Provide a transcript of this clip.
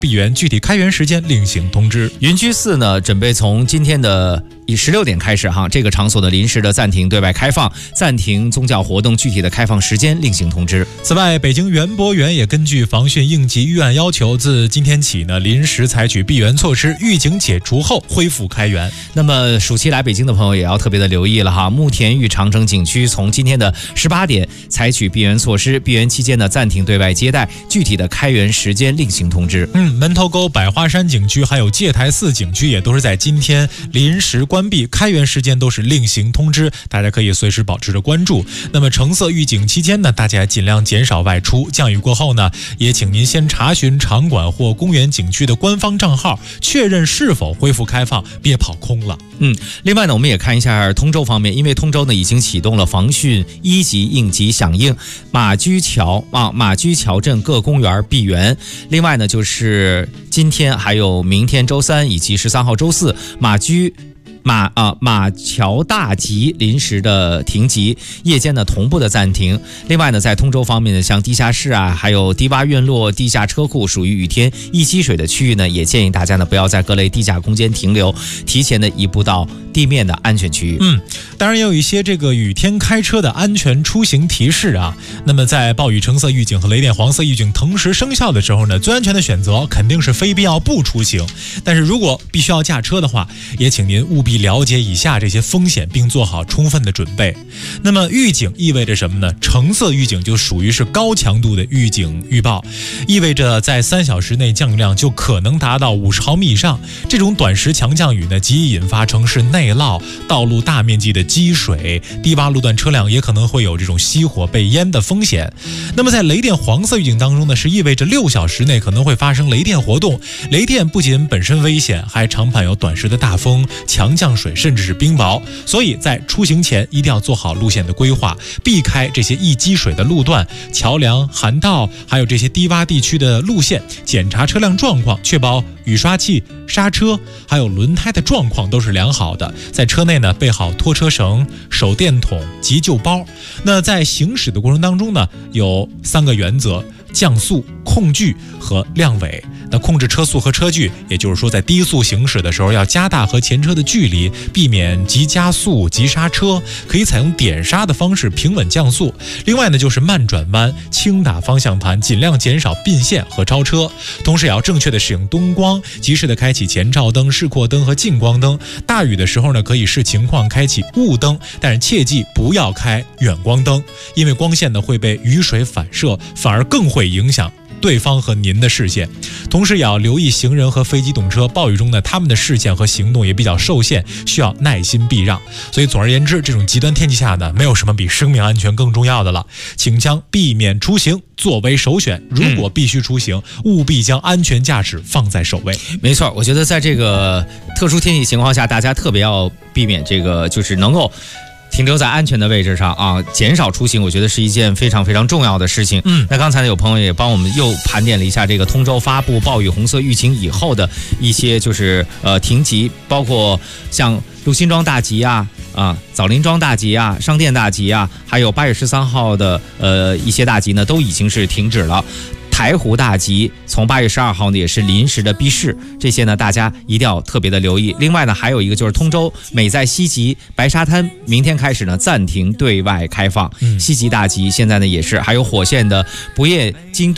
闭园，具体开园时间另行通知。 云居寺呢，准备从今天的16点开始这个场所的临时的暂停对外开放，暂停宗教活动，具体的开放时间另行通知。 此外，北京园博园也根据防汛应急预案要求，自今天起呢，临时采取闭园措施，预警解除后恢复开园。 那么暑期来北京的朋友也要特别的留意了慕田峪长城景区从今天的18点采取闭园措施，闭园期间呢暂停对外接待，具体的开园时间另行通知。 门头沟百花山景区还有戒台寺景区也都是在今天临时关闭，开园时间都是另行通知，大家可以随时保持着关注。那么橙色预警期间呢，大家尽量减少外出。降雨过后呢，也请您先查询场馆或公园景区的官方账号，确认是否恢复开放，别跑空了。 另外呢，我们也看一下通州方面，因为通州呢已经启动了防汛1级应急响应，马驹桥镇各公园闭园。另外呢，就是今天还有明天周3以及13号周4，马桥大集临时的停集，夜间呢同步的暂停。另外呢，在通州方面呢，像地下室还有低洼院落、地下车库属于雨天易积水的区域呢，也建议大家呢不要在各类地下空间停留，提前的移步到地面的安全区域。 当然也有一些这个雨天开车的安全出行提示那么在暴雨橙色预警和雷电黄色预警同时生效的时候呢，最安全的选择肯定是非必要不出行。但是如果必须要驾车的话，也请您务必了解以下这些风险，并做好充分的准备。那么预警意味着什么呢？橙色预警就属于是高强度的预警预报，意味着在3小时内降雨量就可能达到50毫米以上。这种短时强降雨呢，极易引发城市内涝、道路大面积的积水，低洼路段车辆也可能会有这种熄火被淹的风险。那么在雷电黄色预警当中呢，是意味着6小时内可能会发生雷电活动。雷电不仅本身危险，还常伴有短时的大风、强降水，甚至是冰雹。所以在出行前一定要做好路线的规划，避开这些易积水的路段、桥梁、涵道，还有这些低洼地区的路线，检查车辆状况，确保雨刷器、刹车还有轮胎的状况都是良好的。在车内呢，备好拖车绳、手电筒、急救包。那在行驶的过程当中呢，有3个原则：降速、控距和亮尾。那控制车速和车距，也就是说在低速行驶的时候要加大和前车的距离，避免急加速、急刹车，可以采用点刹的方式平稳降速。另外呢，就是慢转弯、轻打方向盘，尽量减少并线和超车。同时也要正确的使用灯光，及时的开启前照灯、示廓灯和近光灯。大雨的时候呢，可以视情况开启雾灯，但是切记不要开远光灯，因为光线呢会被雨水反射，反而更会影响对方和您的视线。同时也要留意行人和非机动车，暴雨中呢，他们的视线和行动也比较受限，需要耐心避让。所以总而言之，这种极端天气下呢，没有什么比生命安全更重要的了，请将避免出行作为首选。如果必须出行，务必将安全驾驶放在首位。 没错，我觉得在这个特殊天气情况下，大家特别要避免这个，就是能够停留在安全的位置上减少出行，我觉得是一件非常非常重要的事情。那刚才呢，有朋友也帮我们又盘点了一下这个通州发布暴雨红色预警以后的一些就是停集，包括像陆辛庄大集枣林庄大集商店大集还有8月13号的一些大集呢，都已经是停止了。台湖大集从8月12号呢也是临时的闭市，这些呢大家一定要特别的留意。另外呢，还有一个就是通州美在西集白沙滩，明天开始呢暂停对外开放。西集大集现在呢也是，还有火线的不夜经